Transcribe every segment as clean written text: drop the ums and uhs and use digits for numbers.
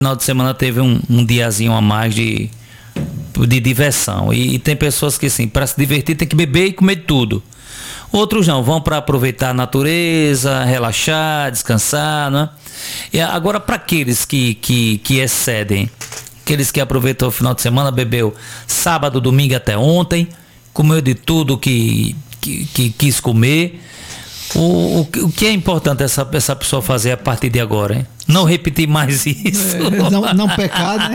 final de semana teve um diazinho a mais de diversão. E tem pessoas que, assim, para se divertir tem que beber e comer de tudo. Outros não, vão para aproveitar a natureza, relaxar, descansar, né? E agora, para aqueles que excedem, aqueles que aproveitam o final de semana, bebeu sábado, domingo até ontem, comeu de tudo que quis comer. O que é importante essa pessoa fazer a partir de agora, hein? Não repetir mais isso. Não pecar, né?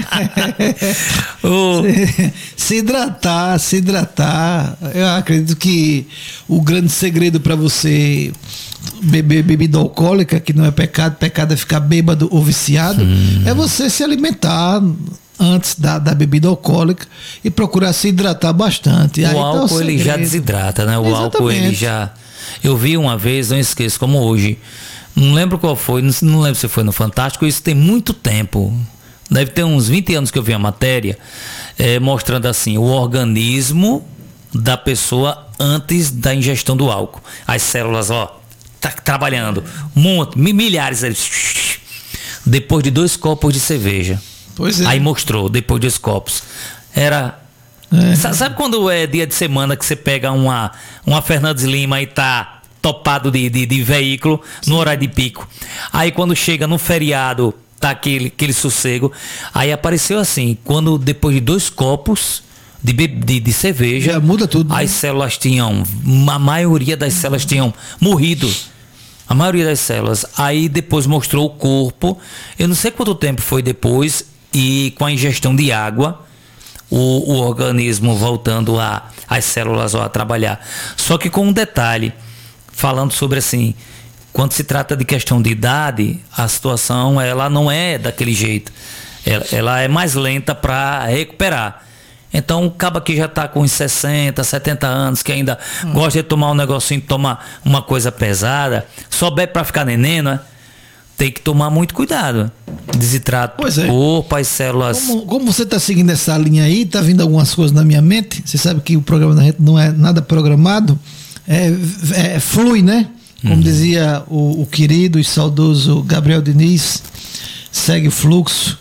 Se hidratar. Eu acredito que o grande segredo para você beber bebida alcoólica, que não é pecado é ficar bêbado ou viciado, é você se alimentar antes da bebida alcoólica e procurar se hidratar bastante. O álcool ele já desidrata, né? O álcool ele já... Eu vi uma vez, não esqueço, como hoje, não lembro qual foi, não lembro se foi no Fantástico, isso tem muito tempo, deve ter uns 20 anos que eu vi a matéria, mostrando assim, o organismo da pessoa antes da ingestão do álcool. As células, tá trabalhando, milhares, depois de 2 copos de cerveja. Pois é. Aí mostrou, depois de 2 copos, era... Sabe quando é dia de semana que você pega uma Fernandes Lima e tá topado de veículo no horário de pico? Aí quando chega no feriado, tá aquele sossego. Aí apareceu assim, quando depois de 2 copos de cerveja, já muda tudo, né? As células a maioria das células tinham morrido. A maioria das células. Aí depois mostrou o corpo, eu não sei quanto tempo foi depois, e com a ingestão de água, o organismo voltando as células a trabalhar. Só que com um detalhe, falando sobre assim, quando se trata de questão de idade, a situação ela não é daquele jeito. Ela é mais lenta para recuperar. Então o cabo que já está com uns 60, 70 anos, que ainda gosta de tomar um negocinho, tomar uma coisa pesada, só bebe para ficar neném, né? Tem que tomar muito cuidado. Desidrato do corpo, as células. Como você está seguindo essa linha aí, está vindo algumas coisas na minha mente. Você sabe que o programa da gente não é nada programado. Flui, né? Como dizia o querido e saudoso Gabriel Diniz, segue o fluxo.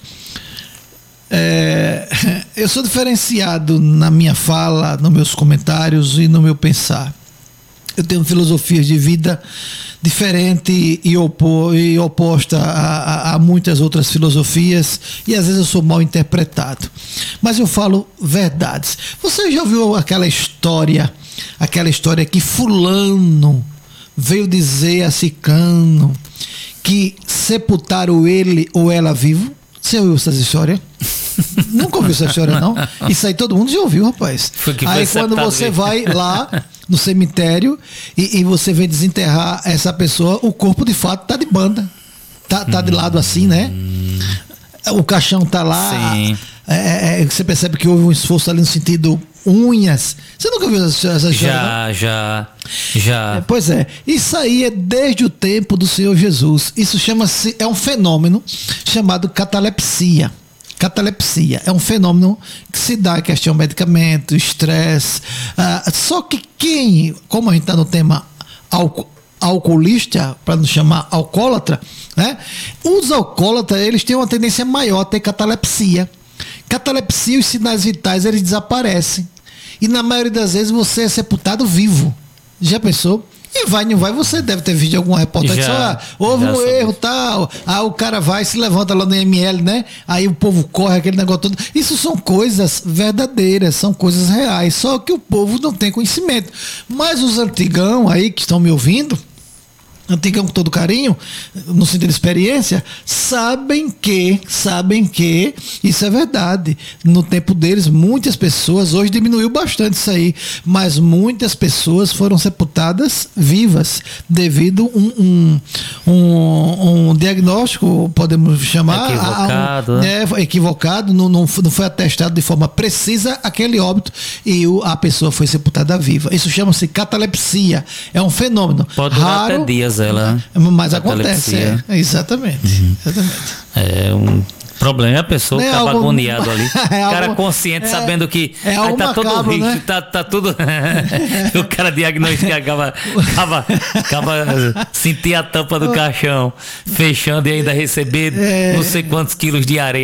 Eu sou diferenciado na minha fala, nos meus comentários e no meu pensar. Eu tenho filosofias de vida diferente e oposta a muitas outras filosofias, e às vezes eu sou mal interpretado, mas eu falo verdades. Você já ouviu aquela história que fulano veio dizer a cicano que sepultaram ele ou ela vivo? Você ouviu essa história? Nunca ouviu essa história, não? Isso aí todo mundo já ouviu, rapaz. Aí quando você vai lá no cemitério e você vem desenterrar essa pessoa, o corpo de fato tá de banda. Tá de lado assim, né? O caixão tá lá. Sim. Você percebe que houve um esforço ali no sentido unhas. Você nunca viu essa história? Já. Pois é. Isso aí é desde o tempo do Senhor Jesus. Isso é um fenômeno chamado catalepsia. Catalepsia é um fenômeno que se dá a questão de medicamento, estresse. Só que como a gente está no tema alcoolista, para não chamar alcoólatra, né? Os alcoólatras, eles têm uma tendência maior a ter catalepsia. Catalepsia, os sinais vitais, eles desaparecem. E na maioria das vezes você é sepultado vivo. Já pensou? E não vai, você deve ter visto alguma reportagem. Houve um erro, tal. O cara vai, se levanta lá no ML, né? Aí o povo corre, aquele negócio todo. Isso são coisas verdadeiras, são coisas reais. Só que o povo não tem conhecimento. Mas os antigão aí que estão me ouvindo, antigão com todo carinho, no sentido de experiência, sabem que isso é verdade. No tempo deles, muitas pessoas, hoje diminuiu bastante isso aí, mas muitas pessoas foram sepultadas vivas devido um diagnóstico, podemos chamar equivocado, não foi atestado de forma precisa aquele óbito e a pessoa foi sepultada viva. Isso chama-se catalepsia, é um fenômeno pode durar raro, até dias ela, mas acontece, exatamente. É Problema é a pessoa Né, acaba algo- agoniado ali. É O cara algo- consciente, sabendo que é algo tá todo macabro, rico, né? tá tudo. O cara diagnostica, acaba sentir a tampa do caixão fechando e ainda receber não sei quantos quilos de areia.